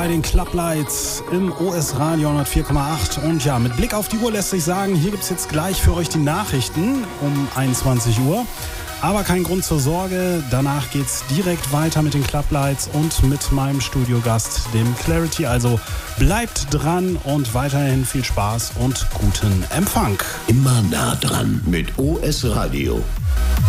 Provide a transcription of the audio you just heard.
bei den Club Lights im OS Radio 104,8. Und ja, mit Blick auf die Uhr lässt sich sagen, hier gibt es jetzt gleich für euch die Nachrichten um 21 Uhr. Aber kein Grund zur Sorge, danach geht's direkt weiter mit den Club Lights und mit meinem Studiogast, dem Clarity. Also bleibt dran und weiterhin viel Spaß und guten Empfang. Immer nah dran mit OS Radio.